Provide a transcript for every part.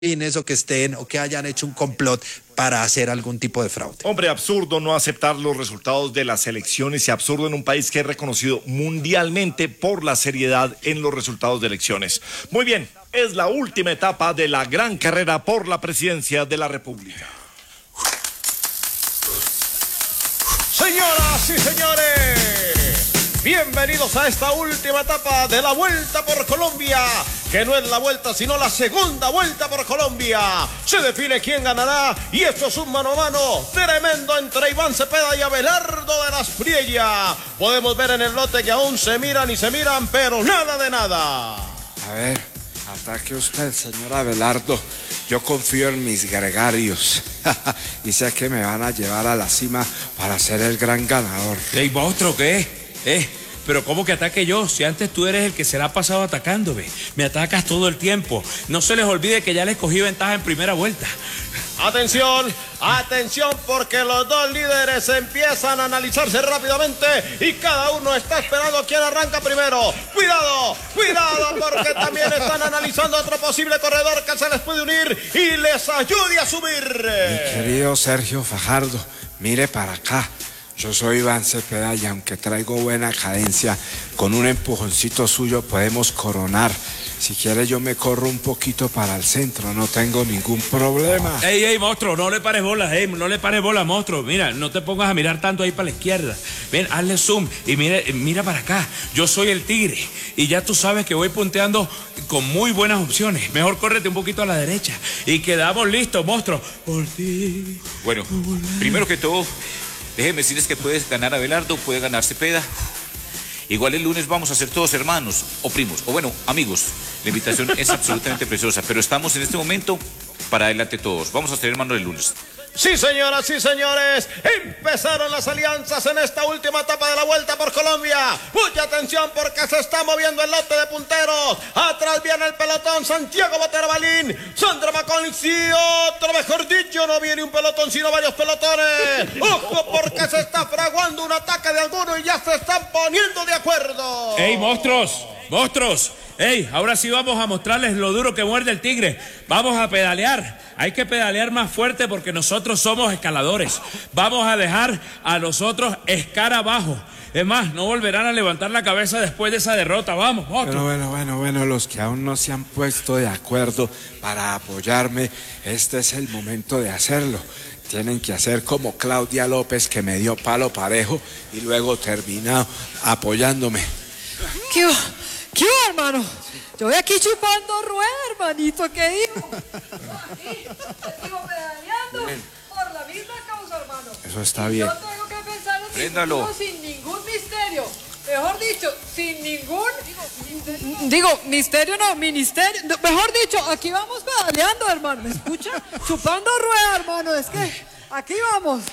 o que estén o que hayan hecho un complot para hacer algún tipo de fraude. Hombre, absurdo no aceptar los resultados de las elecciones y absurdo en un país que es reconocido mundialmente por la seriedad en los resultados de elecciones. Muy bien, es la última etapa de la gran carrera por la presidencia de la República. Señoras y señores, bienvenidos a esta última etapa de la Vuelta por Colombia, que no es la vuelta sino la segunda Vuelta por Colombia. Se define quién ganará y esto es un mano a mano tremendo entre Iván Cepeda y Abelardo de las Priella. Podemos ver en el lote que aún se miran y se miran, pero nada de nada. A ver, ataque usted, señor Abelardo. Yo confío en mis gregarios y sé que me van a llevar a la cima para ser el gran ganador. ¿Ey, monstruo, qué? Pero ¿cómo que ataque yo? Si antes tú eres el que se la ha pasado atacándome. Me atacas todo el tiempo. No se les olvide que ya les cogí ventaja en primera vuelta. Atención, atención, porque los dos líderes empiezan a analizarse rápidamente y cada uno está esperando quién arranca primero. Cuidado, cuidado, porque también están analizando otro posible corredor que se les puede unir y les ayude a subir. Mi querido Sergio Fajardo, mire para acá. Yo soy Iván Cepeda y aunque traigo buena cadencia, con un empujoncito suyo podemos coronar. Si quiere yo me corro un poquito para el centro, no tengo ningún problema. Ey, monstruo, no le pares bolas, no le pares bolas, monstruo. Mira, no te pongas a mirar tanto ahí para la izquierda. Ven, hazle zoom y mira para acá. Yo soy el tigre y ya tú sabes que voy punteando con muy buenas opciones. Mejor córrete un poquito a la derecha y quedamos listos, monstruo. Por ti. Bueno, primero que todo, déjeme decirles que puedes ganar Abelardo, puede ganar Cepeda. Igual el lunes vamos a ser todos hermanos o primos, o bueno, amigos. La invitación es absolutamente preciosa, pero estamos en este momento para adelante todos. Vamos a ser hermanos el lunes. Sí, señoras y señores, empezaron las alianzas en esta última etapa de la Vuelta por Colombia. Mucha atención porque se está moviendo el lote de punteros. Atrás viene el pelotón, Santiago Botero Balín, Sandra Macons y otro, mejor dicho, no viene un pelotón sino varios pelotones. Ojo porque se está fraguando un ataque de alguno y ya se están poniendo de acuerdo. ¡Ey, monstruos! ¡Monstruos! ¡Ey! Ahora sí vamos a mostrarles lo duro que muerde el tigre. Vamos a pedalear. Hay que pedalear más fuerte porque nosotros somos escaladores. Vamos a dejar a nosotros escar abajo. Es más, no volverán a levantar la cabeza después de esa derrota. Vamos, monstruos. Bueno, los que aún no se han puesto de acuerdo para apoyarme, este es el momento de hacerlo. Tienen que hacer como Claudia López, que me dio palo parejo y luego terminó apoyándome. ¿Qué hubo, hermano? Yo voy aquí chupando rueda, hermanito, ¿qué digo? Sigo pedaleando por la misma causa, hermano. Eso está bien. Yo tengo que pensar Préndalo. sin ningún misterio. Mejor dicho, sin ningún... misterio no, ministerio. Mejor dicho, aquí vamos pedaleando, hermano. ¿Me escucha? Chupando rueda, hermano. Es que aquí vamos.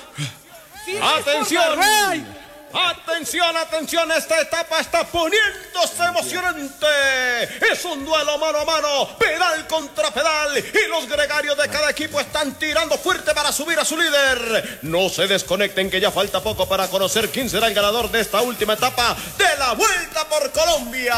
¡Atención! Atención, esta etapa está poniéndose emocionante. Es un duelo mano a mano, pedal contra pedal, y los gregarios de cada equipo están tirando fuerte para subir a su líder. No se desconecten que ya falta poco para conocer quién será el ganador de esta última etapa de la Vuelta por Colombia.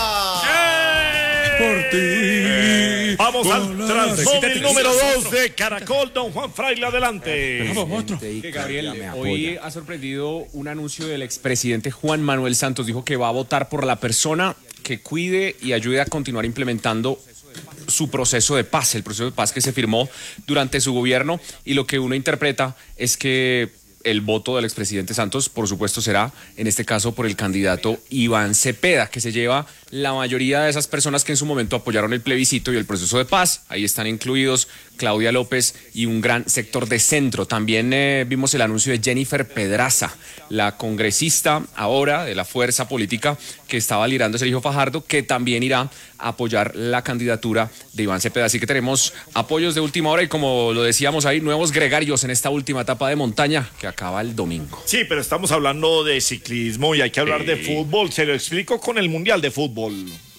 Por ti. Vamos al Transmóvil número 2 de Caracol, don Juan Fraile, adelante. Vamos, monstruo. Gabriel, hoy ha sorprendido un anuncio del expresidente Juan Manuel Santos. Dijo que va a votar por la persona que cuide y ayude a continuar implementando su proceso de paz, el proceso de paz que se firmó durante su gobierno, y lo que uno interpreta es que el voto del expresidente Santos, por supuesto, será, en este caso, por el candidato Iván Cepeda, que se lleva la mayoría de esas personas que en su momento apoyaron el plebiscito y el proceso de paz. Ahí están incluidos Claudia López y un gran sector de centro. También vimos el anuncio de Jennifer Pedraza, la congresista ahora de la fuerza política que estaba liderando Sergio Fajardo, que también irá a apoyar la candidatura de Iván Cepeda. Así que tenemos apoyos de última hora y, como lo decíamos ahí, nuevos gregarios en esta última etapa de montaña que acaba el domingo. Sí, pero estamos hablando de ciclismo y hay que hablar de fútbol. Se lo explico con el Mundial de Fútbol.